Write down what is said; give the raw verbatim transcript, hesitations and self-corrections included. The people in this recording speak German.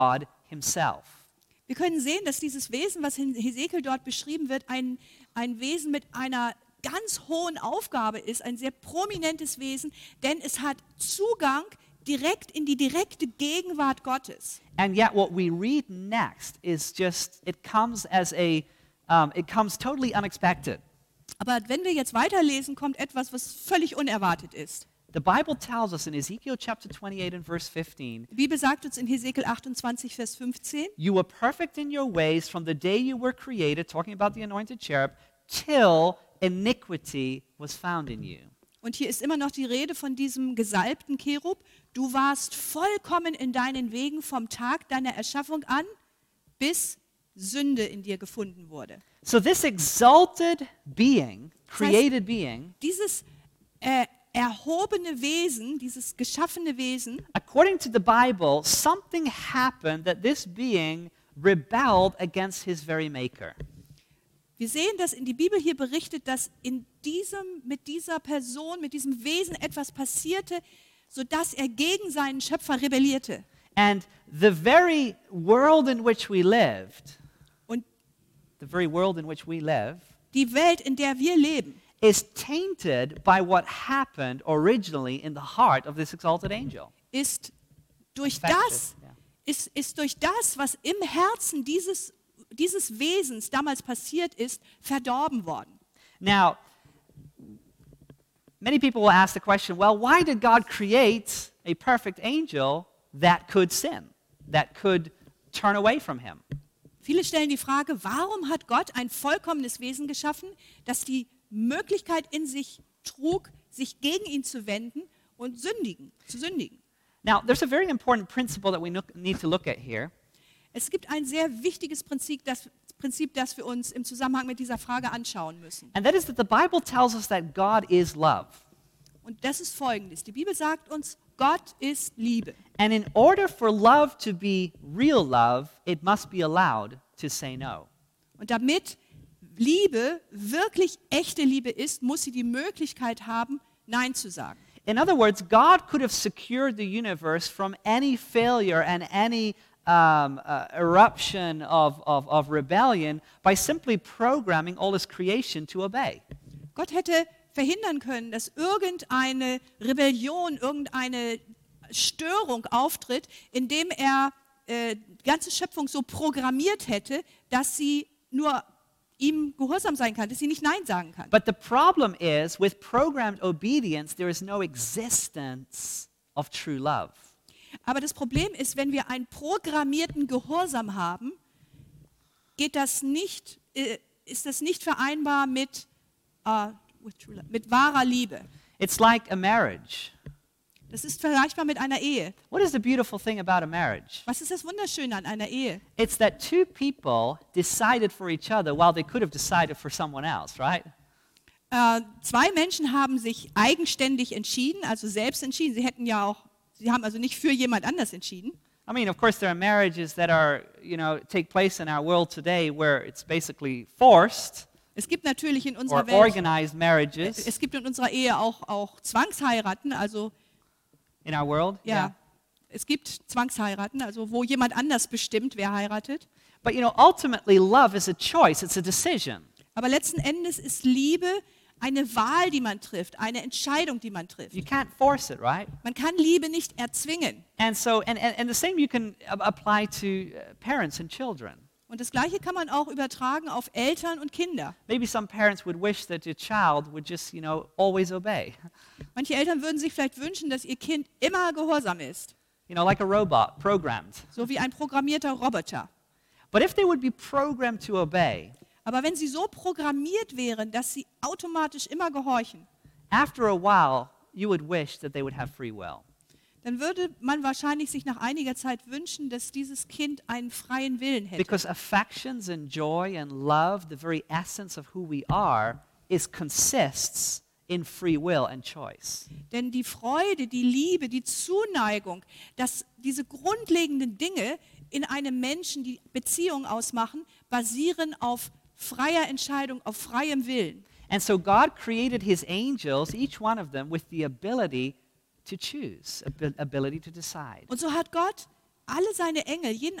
God himself. Wir können sehen, dass dieses Wesen, was in Hesekiel dort beschrieben wird, ein, ein Wesen mit einer ganz hohen Aufgabe ist, ein sehr prominentes Wesen, denn es hat Zugang direkt in die direkte Gegenwart Gottes. And yet what we read next is just, it comes as a, um, it comes totally unexpected. Aber wenn wir jetzt weiterlesen, kommt etwas, was völlig unerwartet ist. The Bible tells us in Ezekiel chapter twenty-eight and verse fifteen, Die Bibel sagt uns in Hesekiel achtundzwanzig, Vers fünfzehn, you were perfect in your ways from the day you were created, talking about the anointed cherub, till iniquity was found in you. und hier ist immer noch die Rede von diesem gesalbten Cherub, du warst vollkommen in deinen Wegen vom Tag deiner Erschaffung an, bis Sünde in dir gefunden wurde. So this exalted being, created being, Dieses äh, erhobene Wesen, dieses geschaffene Wesen, according to the Bible, something happened that this being rebelled against his very maker. wir sehen, dass in die Bibel hier berichtet, dass in diesem, mit dieser Person, mit diesem Wesen etwas passierte, sodass er gegen seinen Schöpfer rebellierte. And the very world in which we lived, Und the very world in which we live, die Welt, in der wir leben, is tainted by what happened originally in the heart of this exalted angel. ist durch Affected, das, yeah. ist, ist durch das, was im Herzen dieses, dieses Wesens damals passiert ist, verdorben worden. Now, many people will ask the question, well, why did God create a perfect angel that could sin, that could turn away from him? Viele stellen die Frage, warum hat Gott ein vollkommenes Wesen geschaffen, das die Möglichkeit in sich trug, sich gegen ihn zu wenden und sündigen, zu sündigen? Now, there's a very important principle that we no- need to look at here. Es gibt ein sehr wichtiges Prinzip das, Prinzip, das wir uns im Zusammenhang mit dieser Frage anschauen müssen. And that is that the Bible tells us that God is love. Und das ist Folgendes. Die Bibel sagt uns, Gott ist Liebe. And in order for love to be real love, it must be allowed to say no. Und damit Liebe wirklich echte Liebe ist, muss sie die Möglichkeit haben, Nein zu sagen. In other words, God could have secured the universe from any failure and any um, uh, eruption of, of, of rebellion by simply programming all his creation to obey. Gott hätte verhindern können, dass irgendeine Rebellion, irgendeine Störung auftritt, indem er äh, die ganze Schöpfung so programmiert hätte, dass sie nur ihm gehorsam sein kann, dass sie nicht Nein sagen kann. But the problem is, with programmed obedience, there is no existence of true love. Aber das Problem ist, wenn wir einen programmierten Gehorsam haben, geht das nicht, äh, ist das nicht vereinbar mit, äh, with true love, mit wahrer Liebe. It's like a marriage. Das ist vergleichbar mit einer Ehe. What is the beautiful thing about a marriage? Was ist das Wunderschöne an einer Ehe? It's that two people decided for each other while they could have decided for someone else, right? Äh, zwei Menschen haben sich eigenständig entschieden, also selbst entschieden. Sie hätten ja auch, sie haben also nicht für jemand anders entschieden. I mean, of course, there are marriages that are, you know, take place in our world today where it's basically forced Es gibt natürlich in or unserer Welt, organized marriages es gibt in unserer Ehe auch, auch Zwangsheiraten, also in our world. ja, es gibt Zwangsheiraten, also wo jemand anders bestimmt, wer heiratet. But, you know, ultimately, love is a choice. It's a decision. Aber letzten Endes ist Liebe eine Wahl, die man trifft, eine Entscheidung, die man trifft. You can't force it, right? Man kann Liebe nicht erzwingen. And so, and, and, and the same you can uh, apply to uh, parents and children. Und das Gleiche kann man auch übertragen auf Eltern und Kinder. Maybe some parents would wish that your child would just, you know, always obey. Manche Eltern würden sich vielleicht wünschen, dass ihr Kind immer gehorsam ist, You know, like a robot, programmed. so wie ein programmierter Roboter. But if they would be programmed to obey, Aber wenn sie so programmiert wären, dass sie automatisch immer gehorchen, after a while, you would wish that they would have free will. dann würde man wahrscheinlich sich nach einiger Zeit wünschen, dass dieses Kind einen freien Willen hätte. Because affections and joy and love, the very essence of who we are, is consists in free will and choice. Denn die Freude, die Liebe, die Zuneigung, dass diese grundlegenden Dinge in einem Menschen, die Beziehung ausmachen, basieren auf freier Entscheidung, auf freiem Willen. And so God created his angels, each one of them, with the ability to choose, ab- ability to decide. Und so hat Gott alle seine Engel, jeden